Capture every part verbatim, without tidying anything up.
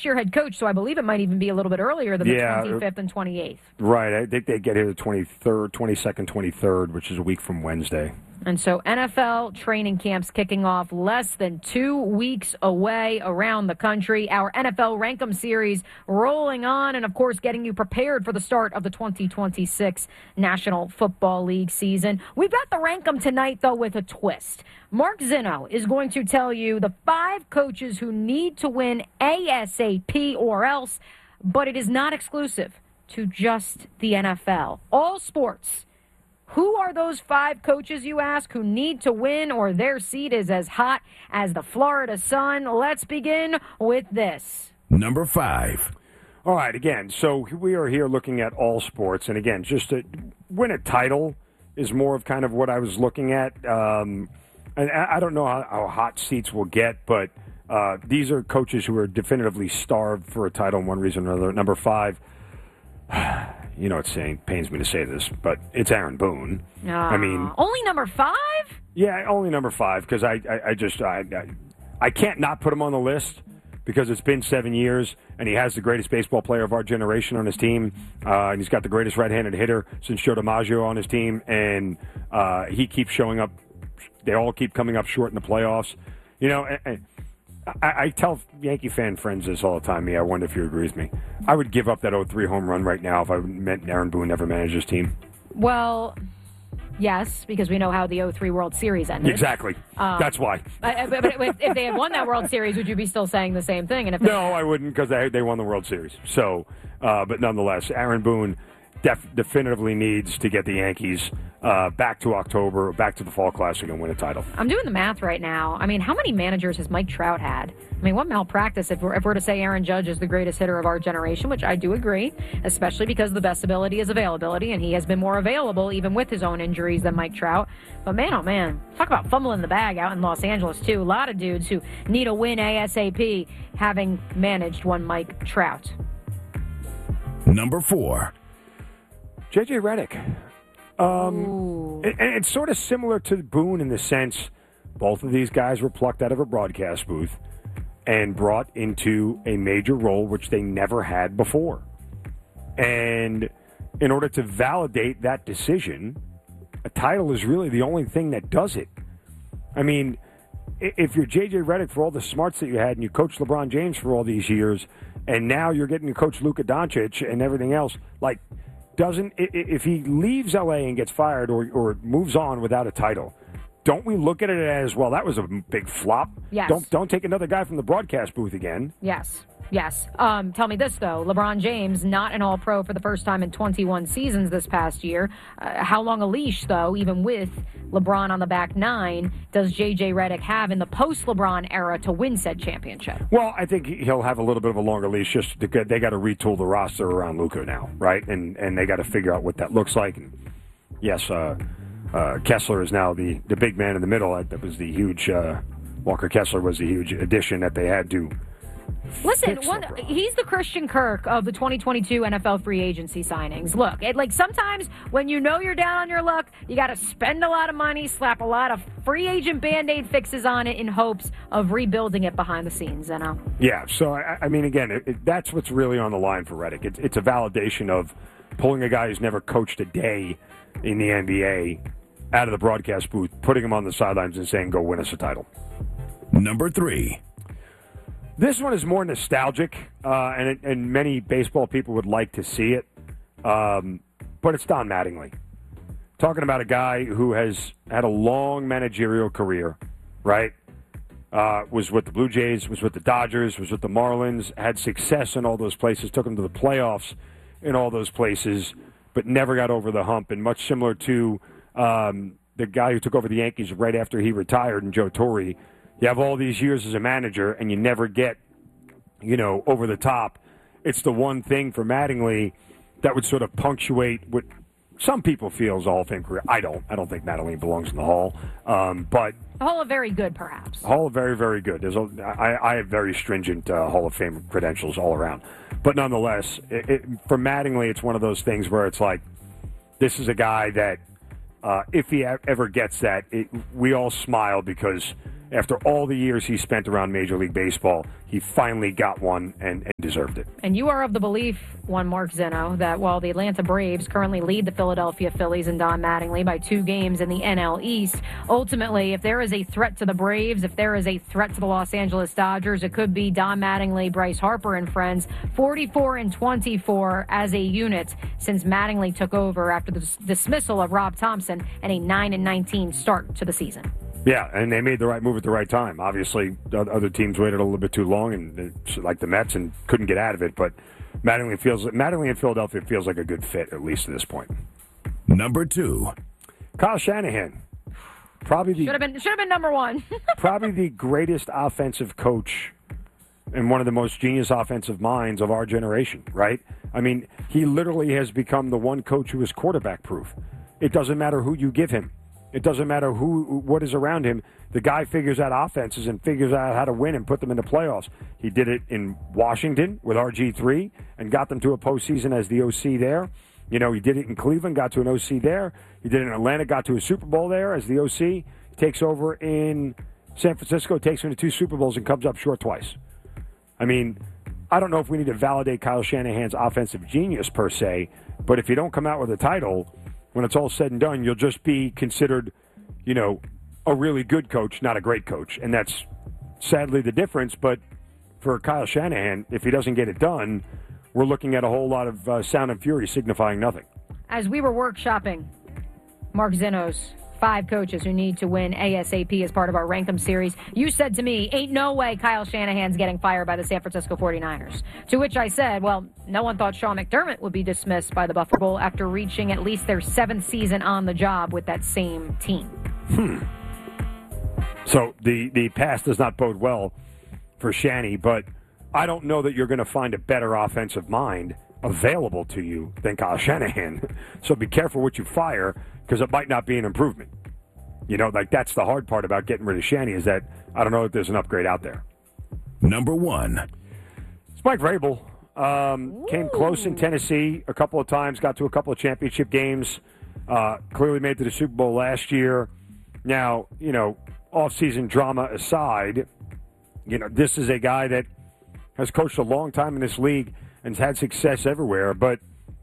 next year head coach, so I believe it might even be a little bit earlier than yeah, the twenty-fifth and twenty-eighth. Right. I think they get here the twenty-third, twenty-second, twenty-third, which is a week from Wednesday. And so N F L training camps kicking off less than two weeks away around the country. Our N F L Rankem series rolling on and, of course, getting you prepared for the start of the twenty twenty-six National Football League season. We've got the Rankem tonight, though, with a twist. Mark Zinno is going to tell you the five coaches who need to win ASAP or else, but it is not exclusive to just the N F L. All sports. Who are those five coaches, you ask, who need to win or their seat is as hot as the Florida sun? Let's begin with this. Number five. All right, again, so we are here looking at all sports. And, again, just to win a title is more of kind of what I was looking at. Um, and I don't know how, how hot seats will get, but uh, these are coaches who are definitively starved for a title in one reason or another. Number five. You know, it saying pains me to say this, but it's Aaron Boone. Uh, I mean, only number five? Yeah, only number five because I, I, I just I, I, I can't not put him on the list because it's been seven years and he has the greatest baseball player of our generation on his team, uh, and he's got the greatest right-handed hitter since Joe DiMaggio on his team, and uh, he keeps showing up. They all keep coming up short in the playoffs. You know, and, and I, I tell Yankee fan friends this all the time. Yeah, I wonder if you agree with me. I would give up that oh three home run right now if I meant Aaron Boone never managed his team. Well, yes, because we know how the oh three World Series ended. Exactly. Um, That's why. But, but if they had won that World Series, would you be still saying the same thing? And if no, I wouldn't because they, they won the World Series. So, uh, but nonetheless, Aaron Boone def- definitively needs to get the Yankees uh, back to October, back to the Fall Classic and win a title. I'm doing the math right now. I mean, how many managers has Mike Trout had? I mean, what malpractice if we're, if we're to say Aaron Judge is the greatest hitter of our generation, which I do agree, especially because the best ability is availability, and he has been more available even with his own injuries than Mike Trout. But man, oh man, talk about fumbling the bag out in Los Angeles, too. A lot of dudes who need a win ASAP having managed one Mike Trout. Number four. J J Redick. Um, and, and it's sort of similar to Boone in the sense both of these guys were plucked out of a broadcast booth and brought into a major role which they never had before. And in order to validate that decision, a title is really the only thing that does it. I mean, if you're J J Redick for all the smarts that you had and you coached LeBron James for all these years, and now you're getting to coach Luka Doncic and everything else, like, doesn't if he leaves L A and gets fired or, or moves on without a title, don't we look at it as, well, that was a big flop? Yes. Don't don't take another guy from the broadcast booth again. Yes. Yes. Um, tell me this, though. LeBron James, not an All-Pro for the first time in twenty-one seasons this past year. Uh, how long a leash, though, even with LeBron on the back nine, does J J Redick have in the post-LeBron era to win said championship? Well, I think he'll have a little bit of a longer leash. Just to get, they got to retool the roster around Luka now, right? And and they got to figure out what that looks like. And yes, uh, uh, Kessler is now the, the big man in the middle. That was the huge uh, Walker Kessler was the huge addition that they had to. Listen, one, he's the Christian Kirk of the twenty twenty-two N F L free agency signings. Look, it, like sometimes when you know you're down on your luck, you got to spend a lot of money, slap a lot of free agent Band-Aid fixes on it in hopes of rebuilding it behind the scenes, you know? Yeah, so, I, I mean, again, it, it, that's what's really on the line for Redick. It, it's a validation of pulling a guy who's never coached a day in the N B A out of the broadcast booth, putting him on the sidelines and saying, go win us a title. Number three. This one is more nostalgic, uh, and, and many baseball people would like to see it, um, but it's Don Mattingly. Talking about a guy who has had a long managerial career, right? Uh, was with the Blue Jays, was with the Dodgers, was with the Marlins, had success in all those places, took them to the playoffs in all those places, but never got over the hump, and much similar to um, the guy who took over the Yankees right after he retired, and Joe Torre. You have all these years as a manager, and you never get, you know, over the top. It's the one thing for Mattingly that would sort of punctuate what some people feel is a Hall of Fame career. I don't. I don't think Mattingly belongs in the Hall. Um, but the Hall of Very Good, perhaps. Hall of Very, very good. There's a, I, I have very stringent uh, Hall of Fame credentials all around. But nonetheless, it, it, for Mattingly, it's one of those things where it's like, this is a guy that, uh, if he ever gets that, it, we all smile because after all the years he spent around Major League Baseball, he finally got one and, and deserved it. And you are of the belief, one Mark Zeno, that while the Atlanta Braves currently lead the Philadelphia Phillies and Don Mattingly by two games in the N L East, ultimately, if there is a threat to the Braves, if there is a threat to the Los Angeles Dodgers, it could be Don Mattingly, Bryce Harper, and friends. forty-four and twenty-four as a unit since Mattingly took over after the dis- dismissal of Rob Thompson and a nine and nineteen start to the season. Yeah, and they made the right move at the right time. Obviously, other teams waited a little bit too long, and like the Mets, and couldn't get out of it. But Mattingly feels Mattingly in Philadelphia feels like a good fit, at least at this point. Number two, Kyle Shanahan, probably the should have been should have been number one. probably the greatest offensive coach and one of the most genius offensive minds of our generation. Right? I mean, he literally has become the one coach who is quarterback proof. It doesn't matter who you give him. It doesn't matter who, what is around him. The guy figures out offenses and figures out how to win and put them into playoffs. He did it in Washington with R G three and got them to a postseason as the O C there. You know, he did it in Cleveland, got to an O C there. He did it in Atlanta, got to a Super Bowl there as the O C. He takes over in San Francisco, takes him to two Super Bowls and comes up short twice. I mean, I don't know if we need to validate Kyle Shanahan's offensive genius per se, but if you don't come out with a title, when it's all said and done, you'll just be considered, you know, a really good coach, not a great coach. And that's sadly the difference. But for Kyle Shanahan, if he doesn't get it done, we're looking at a whole lot of uh, sound and fury signifying nothing. As we were workshopping Mark Zeno's five coaches who need to win ASAP as part of our Rankum series, you said to me, ain't no way Kyle Shanahan's getting fired by the San Francisco forty-niners. To which I said, well, no one thought Sean McDermott would be dismissed by the Buffalo Bull after reaching at least their seventh season on the job with that same team. Hmm. So the, the past does not bode well for Shanny, but I don't know that you're going to find a better offensive mind available to you than Kyle Shanahan. So be careful what you fire, because it might not be an improvement. You know, like that's the hard part about getting rid of Shanny, is that I don't know if there's an upgrade out there. number one. It's Mike Vrabel. Um, came close in Tennessee a couple of times, got to a couple of championship games, uh, clearly made it to the Super Bowl last year. Now, you know, off-season drama aside, you know, this is a guy that has coached a long time in this league and has had success everywhere. But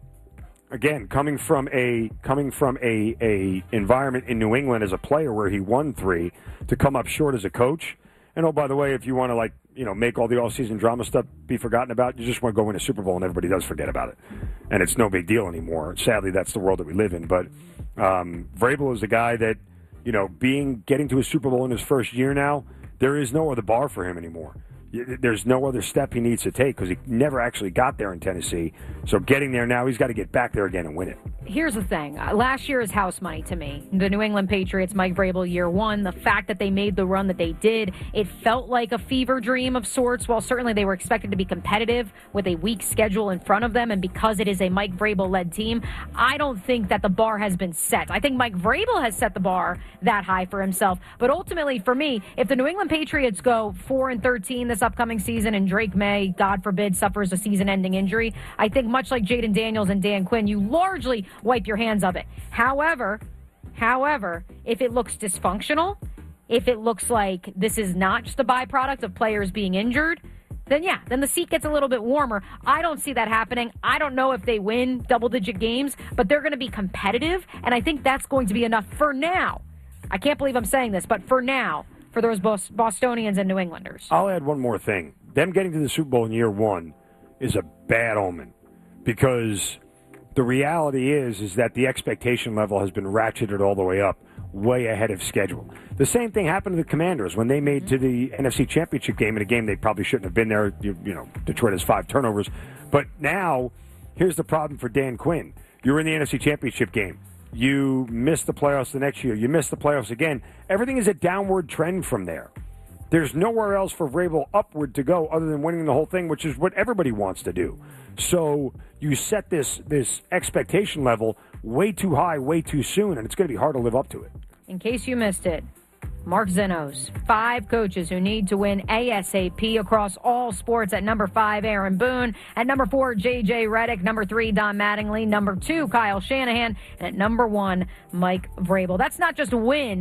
again, coming from a coming from a, a environment in New England as a player where he won three, to come up short as a coach. And oh, by the way, if you want to like you know make all the all-season drama stuff be forgotten about, you just want to go win a Super Bowl and everybody does forget about it, and it's no big deal anymore. Sadly, that's the world that we live in. But um, Vrabel is a guy that you know being getting to a Super Bowl in his first year now, there is no other bar for him anymore. There's no other step he needs to take because he never actually got there in Tennessee. So getting there now, he's got to get back there again and win it. Here's the thing. Uh, last year is house money to me. The New England Patriots, Mike Vrabel, year one, the fact that they made the run that they did, it felt like a fever dream of sorts. While certainly they were expected to be competitive with a weak schedule in front of them, and because it is a Mike Vrabel-led team, I don't think that the bar has been set. I think Mike Vrabel has set the bar that high for himself. But ultimately, for me, if the New England Patriots go four and thirteen this upcoming season and Drake May, God forbid, suffers a season-ending injury, I think much like Jaden Daniels and Dan Quinn, you largely wipe your hands of it. However, however, if it looks dysfunctional, if it looks like this is not just a byproduct of players being injured, then yeah, then the seat gets a little bit warmer. I don't see that happening. I don't know if they win double-digit games, but they're going to be competitive, and I think that's going to be enough for now. I can't believe I'm saying this, but for now, for those Bostonians and New Englanders. I'll add one more thing. Them getting to the Super Bowl in year one is a bad omen, because the reality is is that the expectation level has been ratcheted all the way up, way ahead of schedule. The same thing happened to the Commanders when they made to the N F C Championship game, in a game they probably shouldn't have been there. You, you know, Detroit has five turnovers. But now, here's the problem for Dan Quinn. You're in the N F C Championship game. You miss the playoffs the next year. You miss the playoffs again. Everything is a downward trend from there. There's nowhere else for Vrabel upward to go other than winning the whole thing, which is what everybody wants to do. So you set this this expectation level way too high, way too soon, and it's going to be hard to live up to it. In case you missed it, Mark Zeno's five coaches who need to win ASAP across all sports. At number five, Aaron Boone. At number four, J J Redick. Number three, Don Mattingly. Number two, Kyle Shanahan. And at number one, Mike Vrabel. That's not just win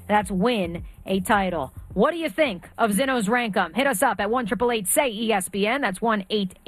That's win a title. What do you think of Zeno's Rankum? Hit us up at one eight eight eight say E S P N. That's one eight